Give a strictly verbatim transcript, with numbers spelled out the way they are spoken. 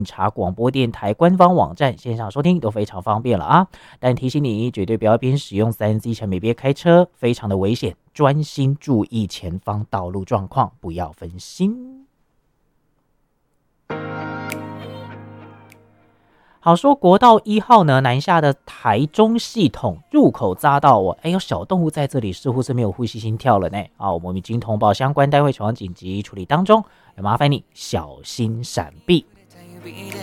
查广播电台官方网站线上收听都非常方便了啊！但提醒你，绝对不要边使用 三 C 产品边开车，非常的危险，专心注意前方道路状况，不要分心。好，说国道一号呢，南下的台中系统入口匝道哦，哎，有小动物在这里，似乎是没有呼吸心跳了呢。啊，我们已经通报相关单位前往紧急处理当中，也麻烦你小心闪避。